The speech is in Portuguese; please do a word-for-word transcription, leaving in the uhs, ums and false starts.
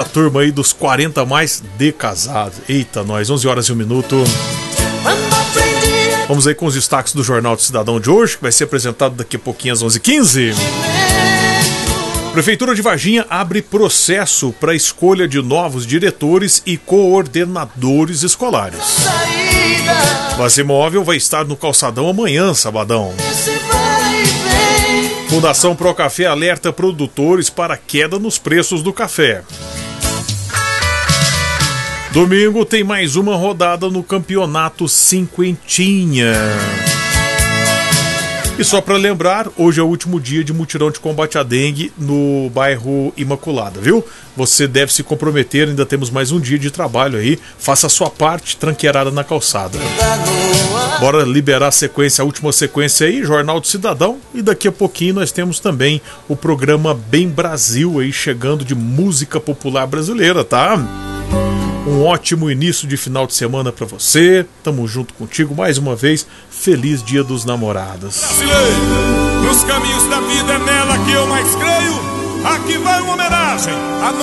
turma aí dos quarenta mais de casado. Eita, nós, onze horas e um minuto. Vamos aí com os destaques do Jornal do Cidadão de hoje, que vai ser apresentado daqui a pouquinho às onze e quinze. Prefeitura de Varginha abre processo para escolha de novos diretores e coordenadores escolares. Vazimóvel vai estar no calçadão amanhã, sabadão. Fundação Procafé alerta produtores para queda nos preços do café. Domingo tem mais uma rodada no Campeonato Cinquentinha. E só para lembrar, hoje é o último dia de mutirão de combate à dengue no bairro Imaculada, viu? Você deve se comprometer, ainda temos mais um dia de trabalho aí. Faça a sua parte, tranqueirada na calçada. Bora liberar a sequência, a última sequência aí, Jornal do Cidadão. E daqui a pouquinho nós temos também o programa Bem Brasil aí, chegando de música popular brasileira, tá? Um ótimo início de final de semana pra você. Tamo junto contigo mais uma vez. Feliz Dia dos Namorados. Brasileiro, nos caminhos da vida é nela que eu mais creio. Aqui vai uma homenagem a